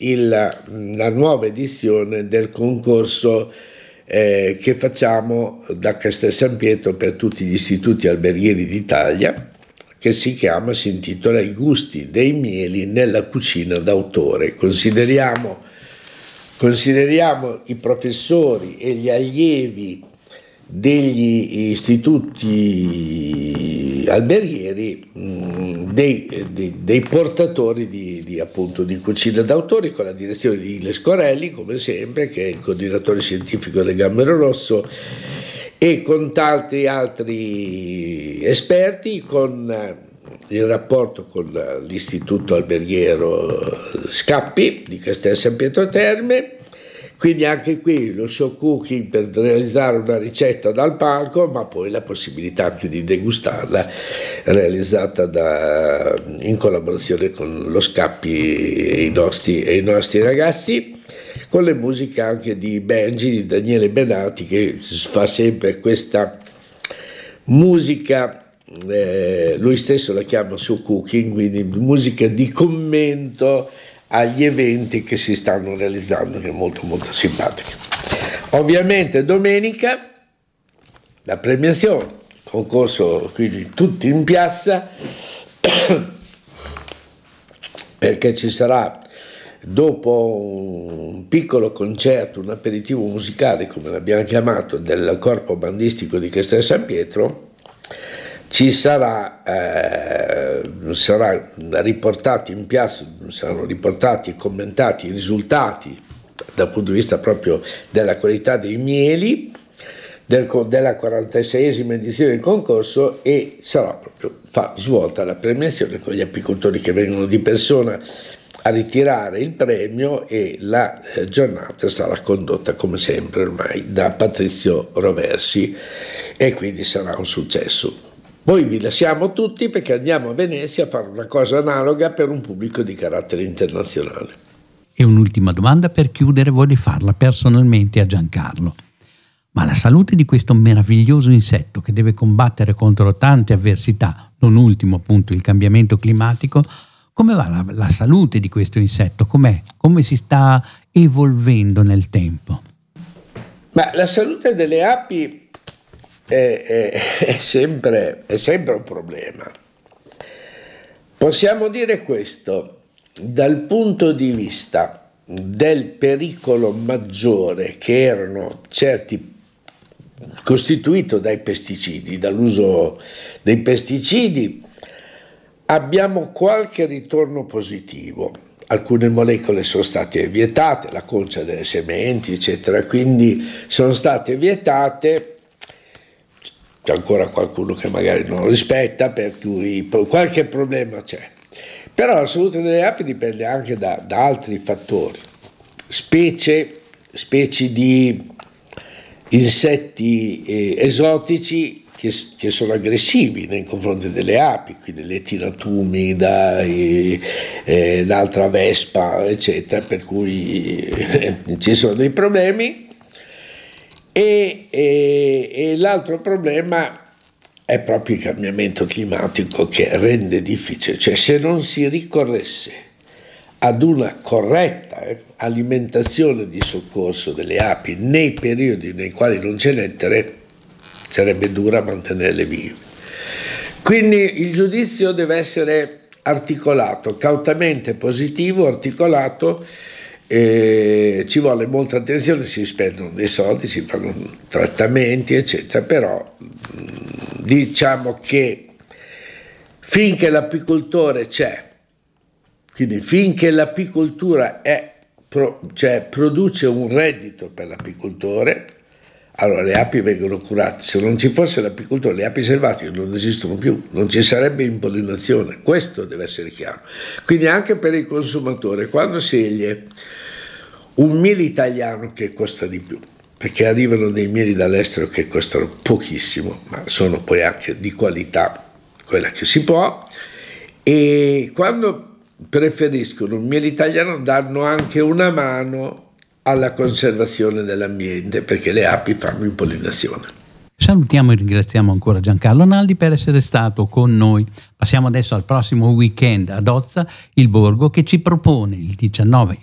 la nuova edizione del concorso che facciamo da Castel San Pietro per tutti gli istituti alberghieri d'Italia, che si intitola I gusti dei mieli nella cucina d'autore. Consideriamo i professori e gli allievi degli istituti alberghieri dei portatori di cucina d'autore, con la direzione di Ile Scorelli, come sempre, che è il coordinatore scientifico del Gambero Rosso, e con tanti altri esperti, con il rapporto con l'istituto alberghiero Scappi di Castel San Pietro Terme. Quindi anche qui lo show cooking per realizzare una ricetta dal palco, ma poi la possibilità anche di degustarla, realizzata in collaborazione con lo Scappi e i nostri ragazzi, con le musiche anche di Benji, di Daniele Benati, che fa sempre questa musica, lui stesso la chiama show cooking, quindi musica di commento agli eventi che si stanno realizzando, che è molto molto simpatica. Ovviamente domenica la premiazione, concorso quindi tutti in piazza, perché ci sarà, dopo un piccolo concerto, un aperitivo musicale, come l'abbiamo chiamato, del corpo bandistico di Castel San Pietro, ci saranno riportati in piazza, saranno riportati e commentati i risultati dal punto di vista proprio della qualità dei mieli della 46esima edizione del concorso, e sarà proprio svolta la premiazione con gli apicoltori che vengono di persona a ritirare il premio, e la giornata sarà condotta come sempre ormai da Patrizio Roversi, e quindi sarà un successo. Poi vi lasciamo tutti, perché andiamo a Venezia a fare una cosa analoga per un pubblico di carattere internazionale. E un'ultima domanda per chiudere, voglio farla personalmente a Giancarlo. Ma la salute di questo meraviglioso insetto che deve combattere contro tante avversità, non ultimo appunto il cambiamento climatico, come va la salute di questo insetto? Com'è? Come si sta evolvendo nel tempo? Ma la salute delle api è sempre un problema. Possiamo dire questo: dal punto di vista del pericolo maggiore, che erano costituito dai pesticidi, dall'uso dei pesticidi, abbiamo qualche ritorno positivo. Alcune molecole sono state vietate, la concia delle sementi, eccetera, quindi sono state vietate. C'è ancora qualcuno che magari non rispetta, per cui qualche problema c'è. Però la salute delle api dipende anche da altri fattori, specie di insetti esotici che sono aggressivi nei confronti delle api, quindi le tinatumida, l'altra vespa, eccetera, per cui ci sono dei problemi. E l'altro problema è proprio il cambiamento climatico, che rende difficile, cioè se non si ricorresse ad una corretta alimentazione di soccorso delle api nei periodi nei quali non c'è nettere, sarebbe dura mantenerle vive. Quindi il giudizio deve essere articolato, cautamente positivo, articolato. Ci vuole molta attenzione, si spendono dei soldi, si fanno trattamenti, eccetera, però diciamo che finché l'apicoltore c'è, quindi finché l'apicoltura produce un reddito per l'apicoltore, allora le api vengono curate. Se non ci fosse l'apicoltore, le api selvatiche non esistono più, non ci sarebbe impollinazione, questo deve essere chiaro. Quindi anche per il consumatore, quando sceglie un miele italiano che costa di più, perché arrivano dei mieli dall'estero che costano pochissimo, ma sono poi anche di qualità, quella che si può, e quando preferiscono un miele italiano danno anche una mano alla conservazione dell'ambiente, perché le api fanno impollinazione. Salutiamo e ringraziamo ancora Giancarlo Naldi per essere stato con noi. Passiamo adesso al prossimo weekend ad Ozza, il borgo che ci propone il 19